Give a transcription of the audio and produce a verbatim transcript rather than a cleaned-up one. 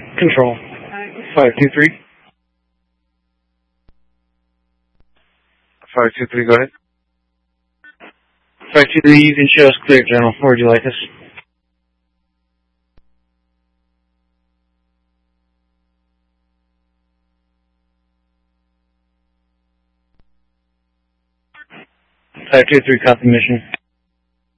Control. five two three. five two three, go ahead. five two three, you can show us clear, General. Where would you like us? five two three, copy mission.